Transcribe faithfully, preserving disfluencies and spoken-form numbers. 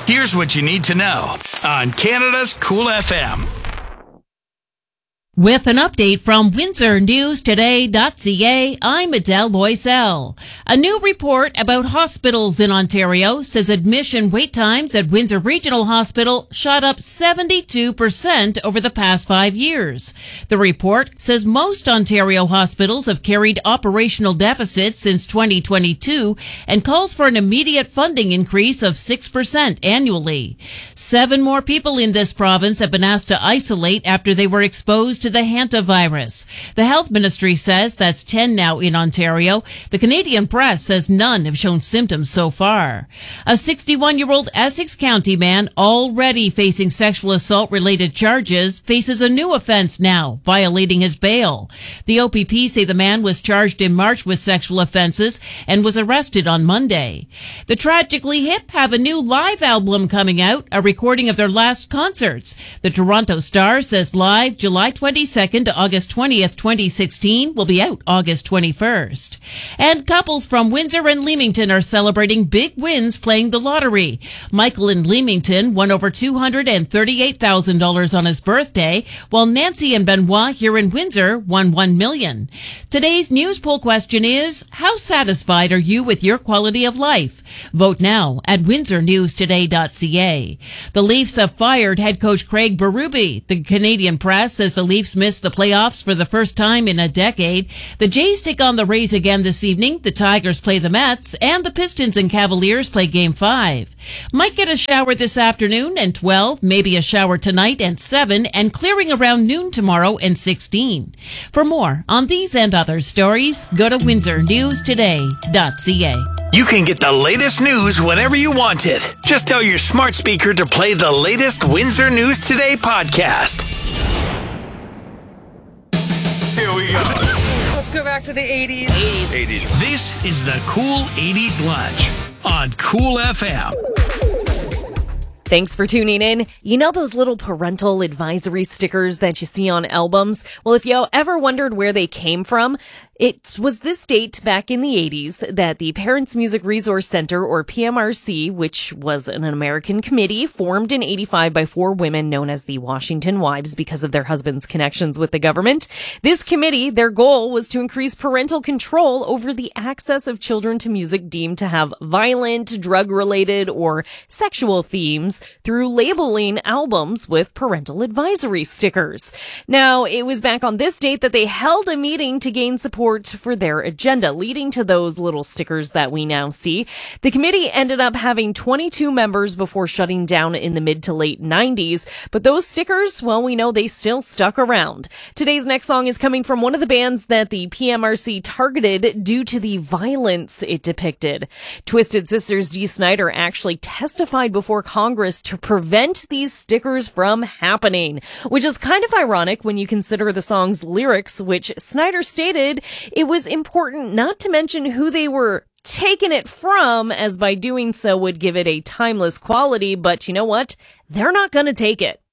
Here's what you need to know on Canada's Cool F M. With an update from Windsor News Today dot C A, I'm Adele Loisel. A new report about hospitals in Ontario says admission wait times at Windsor Regional Hospital shot up seventy-two percent over the past five years. The report says most Ontario hospitals have carried operational deficits since twenty twenty-two and calls for an immediate funding increase of six percent annually. Seven more people in this province have been asked to isolate after they were exposed to the hantavirus. The health ministry says that's ten now in Ontario. The Canadian press says none have shown symptoms so far. A sixty-one-year-old Essex County man already facing sexual assault-related charges faces a new offense now, violating his bail. The O P P say the man was charged in March with sexual offenses and was arrested on Monday. The Tragically Hip have a new live album coming out, a recording of their last concerts. The Toronto Star says live July twenty-second to August twentieth, twenty sixteen will be out August twenty-first. And couples from Windsor and Leamington are celebrating big wins playing the lottery. Michael in Leamington won over two hundred thirty-eight thousand dollars on his birthday, while Nancy and Benoit here in Windsor won one million dollars. Today's news poll question is, how satisfied are you with your quality of life? Vote now at Windsor News Today dot C A. The Leafs have fired head coach Craig Berube. The Canadian press says the Leafs missed the playoffs for the first time in a decade. The Jays take on the Rays again this evening. The Tigers play the Mets, and the Pistons and Cavaliers play Game five. Might get a shower this afternoon and twelve, maybe a shower tonight and seven, and clearing around noon tomorrow and sixteen. For more on these and other stories, go to Windsor News Today dot C A. You can get the latest news whenever you want it. Just tell your smart speaker to play the latest Windsor News Today podcast. Here we go. Let's go back to the eighties. eighties. This is the Cool eighties Lunch on Cool F M. Thanks for tuning in. You know those little parental advisory stickers that you see on albums? Well, if you ever wondered where they came from, it was this date back in the eighties that the Parents Music Resource Center, or P M R C, which was an American committee formed in eighty-five by four women known as the Washington Wives because of their husbands' connections with the government. This committee, their goal was to increase parental control over the access of children to music deemed to have violent, drug-related, or sexual themes through labeling albums with parental advisory stickers. Now, it was back on this date that they held a meeting to gain support for their agenda, leading to those little stickers that we now see. The committee ended up having twenty-two members before shutting down in the mid to late nineties, but those stickers, well, we know they still stuck around. Today's next song is coming from one of the bands that the P M R C targeted due to the violence it depicted. Twisted Sister's Dee Snider actually testified before Congress to prevent these stickers from happening, which is kind of ironic when you consider the song's lyrics, which Snider stated it was important not to mention who they were taking it from, as by doing so would give it a timeless quality, but you know what? They're not going to take it.